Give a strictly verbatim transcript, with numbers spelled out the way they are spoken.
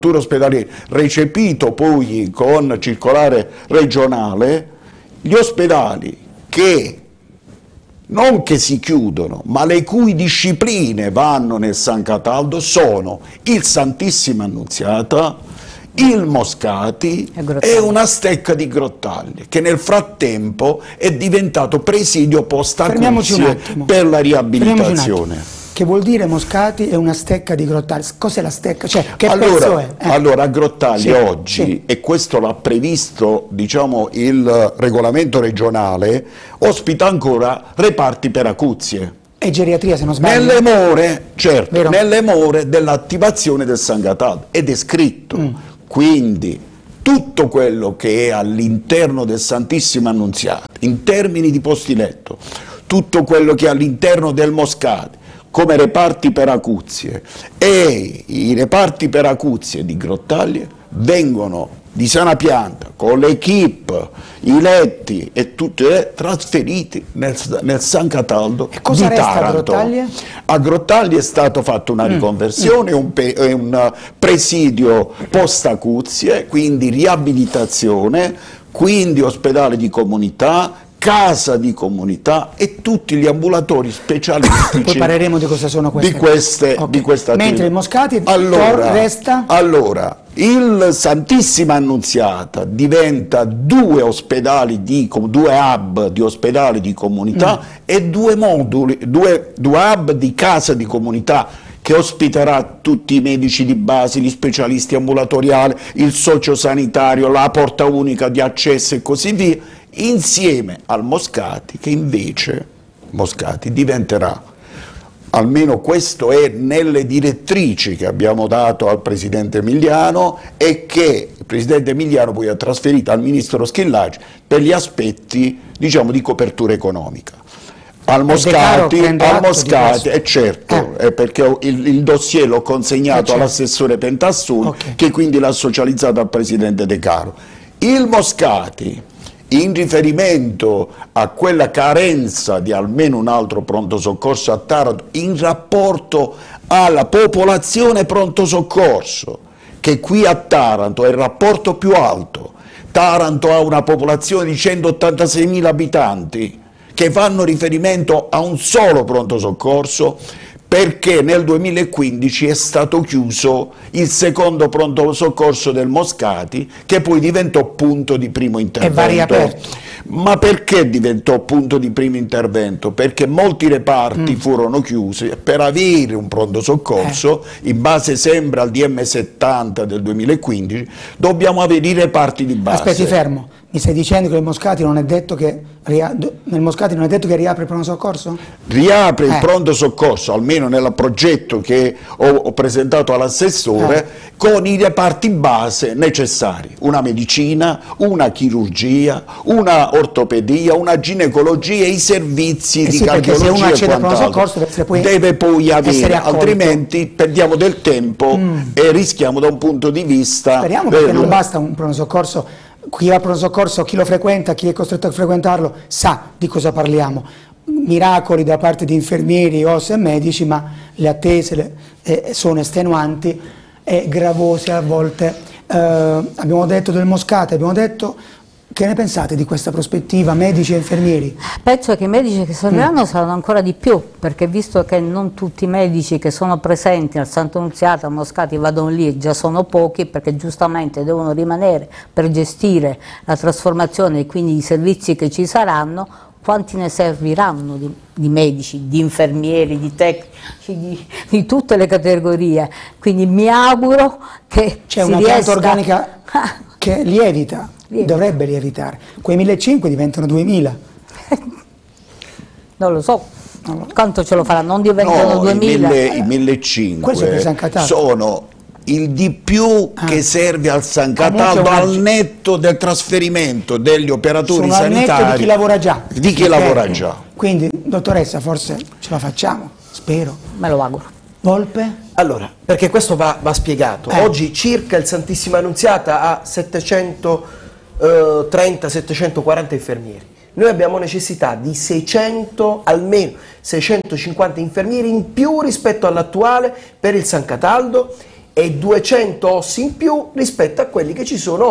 ospedalieri, recepito poi con circolare regionale, gli ospedali che non che si chiudono, ma le cui discipline vanno nel San Cataldo sono il Santissima Annunziata, il Moscati e una stecca di Grottaglie, che nel frattempo è diventato presidio post-acuzie per la riabilitazione. Che vuol dire Moscati e una stecca di Grottaglie? Cos'è la stecca? Cioè, che allora, pezzo è? Eh. Allora, a Grottaglie sì, oggi, sì. e questo l'ha previsto, diciamo, il regolamento regionale, ospita ancora reparti per acuzie. E geriatria, se non sbaglio. Nelle more, certo, Vero? nelle more dell'attivazione del San Cataldo, ed è scritto. Mm. Quindi tutto quello che è all'interno del Santissimo Annunziato, in termini di posti letto, tutto quello che è all'interno del Moscati, come reparti per acuzie, e i reparti per acuzie di Grottaglie vengono di sana pianta, con l'equipe, i letti e tutti eh, trasferiti nel, nel San Cataldo e cosa di resta Taranto. A Grottaglie? A Grottaglie è stato fatto una riconversione, mm. un, pe, un presidio post-acuzie, quindi riabilitazione, quindi ospedale di comunità, casa di comunità e tutti gli ambulatori specialistici. Poi parleremo di cosa sono queste. Di queste, okay. di questa Mentre il Moscati allora, resta? Allora, il Santissima Annunziata diventa due ospedali, di, due hub di ospedali di comunità mm. e due moduli, due, due hub di casa di comunità che ospiterà tutti i medici di base, gli specialisti ambulatoriali, il sociosanitario, la porta unica di accesso e così via, insieme al Moscati, che invece Moscati diventerà, almeno questo è nelle direttrici che abbiamo dato al Presidente Emiliano e che il Presidente Emiliano poi ha trasferito al Ministro Schillaci per gli aspetti, diciamo, di copertura economica. Al Moscati, al Moscati è certo, eh. perché il, il dossier l'ho consegnato eh, all'assessore Pentassun, okay. che quindi l'ha socializzato al Presidente De Caro. Il Moscati, in riferimento a quella carenza di almeno un altro pronto soccorso a Taranto in rapporto alla popolazione pronto soccorso, che qui a Taranto è il rapporto più alto. Taranto ha una popolazione di centottantaseimila abitanti che fanno riferimento a un solo pronto soccorso, perché nel duemilaquindici è stato chiuso il secondo pronto soccorso del Moscati, che poi diventò punto di primo intervento. E va riaperto. Ma perché diventò punto di primo intervento? Perché molti reparti mm. furono chiusi. Per avere un pronto soccorso, eh. in base sempre al D M settanta del duemilaquindici, dobbiamo avere i reparti di base. Aspetti, fermo. Mi stai dicendo che il Moscati non è detto che, nel Moscati non è detto che riapre il pronto soccorso? Riapre eh. il pronto soccorso, almeno nel progetto che ho, ho presentato all'assessore, eh. con i reparti base necessari. Una medicina, una chirurgia, una ortopedia, una ginecologia e i servizi eh di sì, cardiologia se uno accede e al pronto soccorso deve poi, deve poi avere, altrimenti perdiamo del tempo mm. e rischiamo da un punto di vista... Speriamo del... perché non basta un pronto soccorso. Chi va al pronto soccorso, chi lo frequenta, chi è costretto a frequentarlo, sa di cosa parliamo. Miracoli da parte di infermieri, O S e medici, ma le attese le, eh, sono estenuanti e gravose a volte. Eh, abbiamo detto del Moscati, abbiamo detto... Che ne pensate di questa prospettiva, medici e infermieri? Penso che i medici che serviranno mm. saranno ancora di più, perché visto che non tutti i medici che sono presenti al Santa Annunziata, a Moscati, vadano lì, già sono pochi, perché giustamente devono rimanere per gestire la trasformazione e quindi i servizi che ci saranno, quanti ne serviranno di, di medici, di infermieri, di tecnici, di, di tutte le categorie. Quindi mi auguro che c'è si una riesca... pianta organica che lievita. Lievita. Dovrebbe lievitare. Quei millecinquecento diventano duemila. Non lo so, quanto ce lo farà? Non diventano no, duemila. I millecinquecento sono il di più ah. che serve al San Cataldo al netto del trasferimento degli operatori sono sanitari. Al netto di chi lavora già. Di chi lavora già. Quindi, dottoressa, forse ce la facciamo, spero. Me lo auguro. Volpe? Allora, perché questo va, va spiegato. Eh. Oggi circa il Santissima Annunziata ha settecentotrenta settecentoquaranta infermieri. Noi abbiamo necessità di seicento, almeno seicentocinquanta infermieri in più rispetto all'attuale per il San Cataldo e duecento ossi in più rispetto a quelli che ci sono